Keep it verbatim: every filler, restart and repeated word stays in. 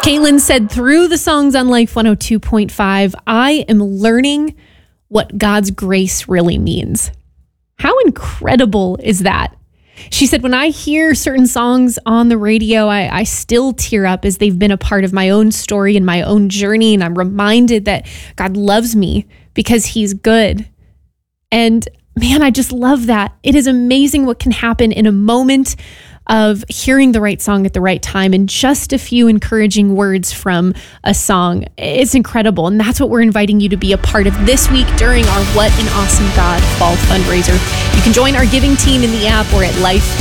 Caitlin said through the songs on Life one oh two point five, I am learning what God's grace really means. How incredible is that? She said, when I hear certain songs on the radio, I, I still tear up as they've been a part of my own story and my own journey. And I'm reminded that God loves me because he's good. And man, I just love that. It is amazing what can happen in a moment of hearing the right song at the right time and just a few encouraging words from a song. It's incredible. And that's what we're inviting you to be a part of this week during our What an Awesome God Fall fundraiser. You can join our giving team in the app or at life